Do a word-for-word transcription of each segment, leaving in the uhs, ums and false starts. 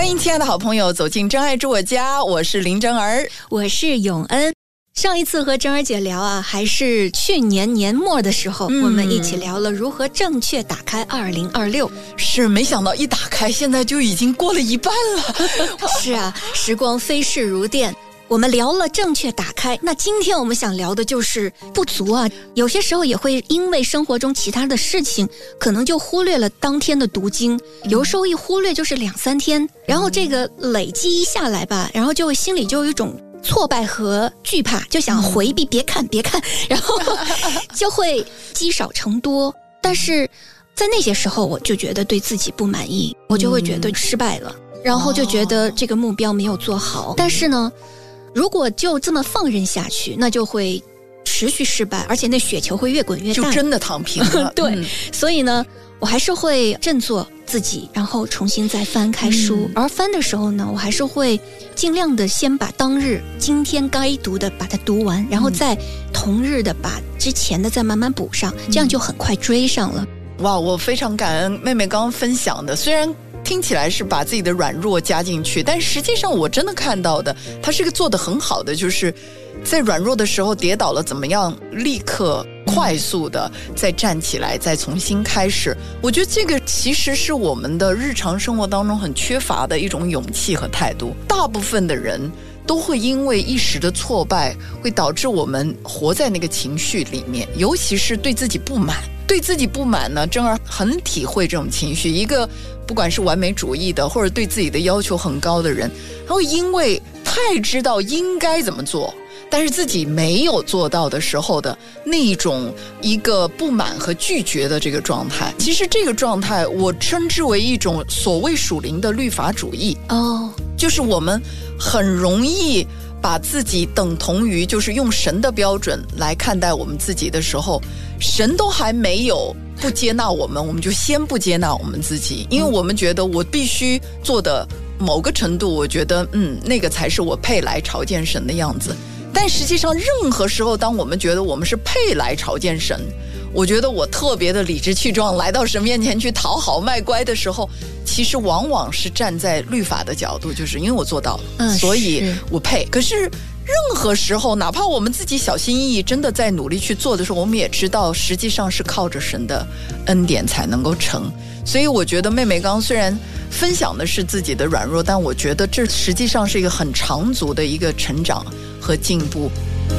欢迎亲爱的好朋友走进真爱住我家，我是林真儿， 我是永恩。上一次和真儿姐聊啊，还是去年年末的时候、嗯、我们一起聊了如何正确打开二零二六。 是，没想到一打开现在就已经过了一半了是啊，时光飞逝如电。我们聊了正确打开，那今天我们想聊的就是不足啊。有些时候也会因为生活中其他的事情，可能就忽略了当天的读经，有时候一忽略就是两三天，然后这个累积一下来吧，然后就会心里就有一种挫败和惧怕，就想回避，别看别看，然后就会积少成多。但是在那些时候我就觉得对自己不满意，我就会觉得失败了，然后就觉得这个目标没有做好。但是呢，如果就这么放任下去，那就会持续失败，而且那雪球会越滚越大， 就真的躺平了对、 嗯、 所以呢我还是会振作自己，然后重新再翻开书、嗯、而翻的时候呢，我还是会尽量的先把当日今天该读的把它读完，然后再同日的把之前的再慢慢补上、嗯、这样就很快追上了。 哇，我非常感恩妹妹刚刚分享的，虽然听起来是把自己的软弱加进去，但实际上我真的看到的它是个做得很好的，就是在软弱的时候跌倒了怎么样立刻快速的再站起来，再重新开始。我觉得这个其实是我们的日常生活当中很缺乏的一种勇气和态度。大部分的人都会因为一时的挫败会导致我们活在那个情绪里面，尤其是对自己不满。对自己不满呢，真儿很体会这种情绪。一个不管是完美主义的或者对自己的要求很高的人，他会因为太知道应该怎么做，但是自己没有做到的时候的那种一个不满和拒绝的这个状态，其实这个状态我称之为一种所谓属灵的律法主义。 哦， 就是我们很容易把自己等同于就是用神的标准来看待我们自己的时候，神都还没有不接纳我们，我们就先不接纳我们自己，因为我们觉得我必须做的某个程度，我觉得嗯，那个才是我配来朝见神的样子。但实际上任何时候当我们觉得我们是配来朝见神，我觉得我特别的理直气壮来到神面前去讨好卖乖的时候，其实往往是站在律法的角度，就是因为我做到了、嗯、所以我配。可是任何时候哪怕我们自己小心翼翼真的在努力去做的时候，我们也知道实际上是靠着神的恩典才能够成。所以我觉得妹妹刚虽然分享的是自己的软弱，但我觉得这实际上是一个很长足的一个成长和进步。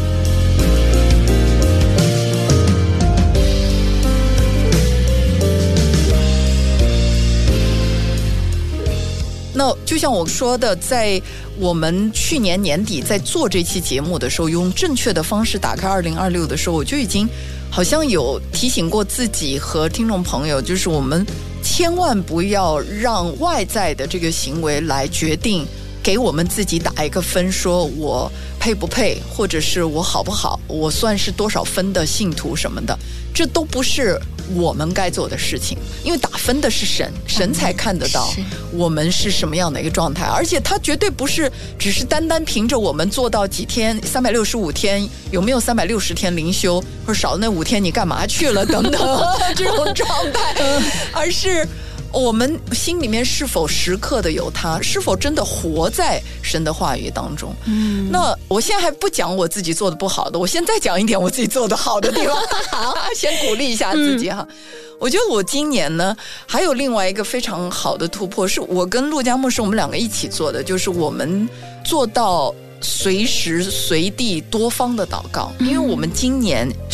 那就像我说的，在我们去年年底在做这期节目的时候，用正确的方式打开二零二六的时候，我就已经好像有提醒过自己和听众朋友，就是我们千万不要让外在的这个行为来决定给我们自己打一个分，说我配不配，或者是我好不好，我算是多少分的信徒什么的，这都不是我们该做的事情。因为打分的是神，神才看得到我们是什么样的一个状态，而且他绝对不是只是单单凭着我们做到几天三百六十五天有没有三百六十天灵修，或者少那五天你干嘛去了等等这种状态，而是我们心里面是否时刻的有他，是否真的活在神的话语当中。嗯，那我现在还不讲我自己做的不好的，我现在讲一点我自己做的好的地方好，先鼓励一下自己哈、嗯。我觉得我今年呢还有另外一个非常好的突破，是我跟陆家牧师我们两个一起做的，就是我们做到随时随地多方的祷告。因为我们今年